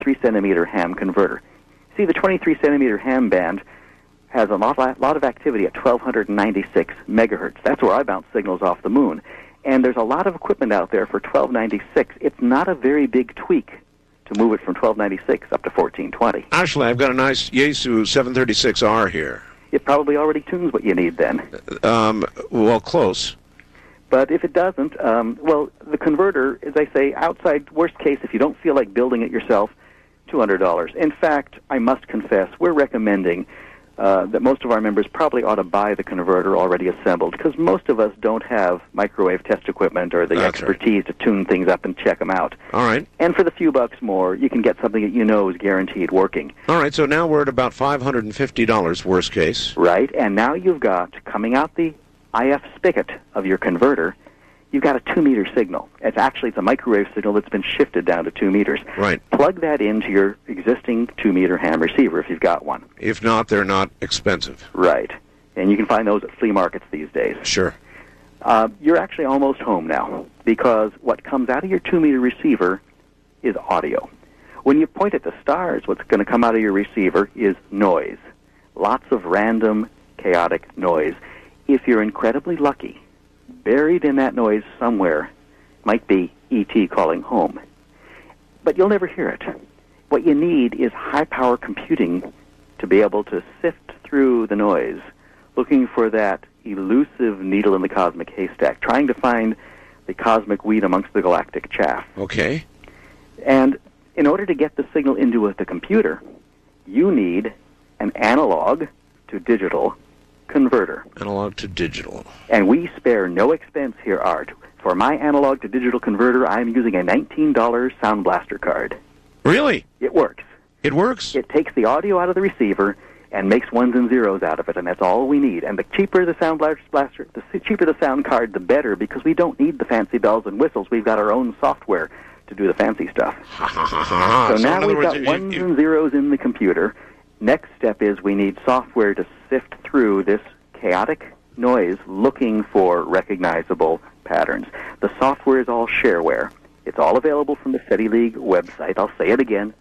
3-centimeter ham converter. See, the 23-centimeter ham band has a lot of activity at 1,296 megahertz. That's where I bounce signals off the moon. And there's a lot of equipment out there for 1296. It's not a very big tweak to move it from 1296 up to 1420. Actually, I've got a nice Yaesu 736R here. It probably already tunes what you need then. Well, close. But if it doesn't, the converter, as I say, outside, worst case, if you don't feel like building it yourself, $200. In fact, I must confess, we're recommending that most of our members probably ought to buy the converter already assembled, because most of us don't have microwave test equipment or the expertise to tune things up and check them out. All right. And for the few bucks more, you can get something that you know is guaranteed working. All right, so now we're at about $550, worst case. Right, and now you've got, coming out the IF spigot of your converter, you've got a 2-meter signal. It's a microwave signal that's been shifted down to 2 meters. Right. Plug that into your existing 2-meter ham receiver if you've got one. If not, they're not expensive. Right. And you can find those at flea markets these days. Sure. You're actually almost home now, because what comes out of your 2-meter receiver is audio. When you point at the stars, what's going to come out of your receiver is noise. Lots of random, chaotic noise. If you're incredibly lucky, buried in that noise somewhere might be E.T. calling home. But you'll never hear it. What you need is high-power computing to be able to sift through the noise, looking for that elusive needle in the cosmic haystack, trying to find the cosmic weed amongst the galactic chaff. Okay. And in order to get the signal into the computer, you need an analog to digital converter. Analog to digital. And we spare no expense here, Art. For my analog to digital converter, I'm using a $19 Sound Blaster card. Really? It works. It works? It takes the audio out of the receiver and makes ones and zeros out of it, and that's all we need. And the cheaper the Sound Blaster, the cheaper the sound card, the better, because we don't need the fancy bells and whistles. We've got our own software to do the fancy stuff. So now we've got ones and zeros in the computer. Next step is we need software to sift through this chaotic noise looking for recognizable patterns. The software is all shareware. It's all available from the SETI League website. I'll say it again,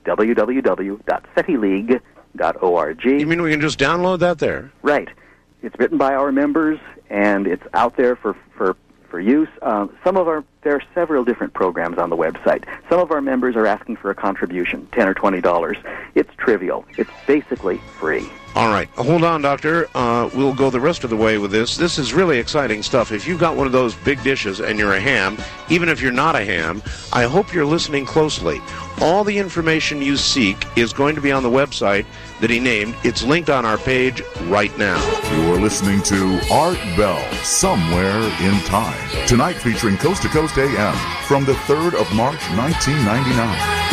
www.setileague.org. You mean we can just download that there? Right. It's written by our members, and it's out there for use. There are several different programs on the website. Some of our members are asking for a contribution, $10 or $20. It's trivial. It's basically free. All right. Hold on, Doctor. We'll go the rest of the way with this. This is really exciting stuff. If you've got one of those big dishes and you're a ham, even if you're not a ham, I hope you're listening closely. All the information you seek is going to be on the website that he named. It's linked on our page right now. You're listening to Art Bell, Somewhere in Time. Tonight featuring Coast to Coast AM from the 3rd of March, 1999.